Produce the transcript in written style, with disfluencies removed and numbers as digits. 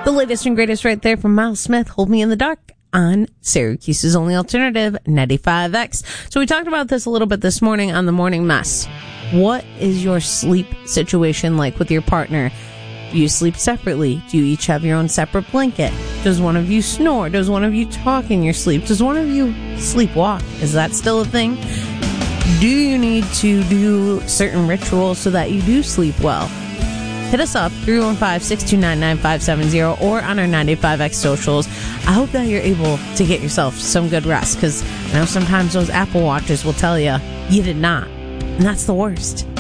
The latest and greatest right there from Miles Smith, Hold Me in the Dark, on Syracuse's only alternative, 95X. So we talked about this a little bit this morning on the Morning Mess. What is your sleep situation like with your partner? Do you sleep separately? Do you each have your own separate blanket? Does one of you snore? Does one of you talk in your sleep? Does one of you sleepwalk? Is that still a thing? Do you need to do certain rituals so that you do sleep well? Hit us up, 315-629-9570, or on our 95X socials. I hope that you're able to get yourself some good rest, because I know sometimes those Apple Watches will tell you did not. And that's the worst.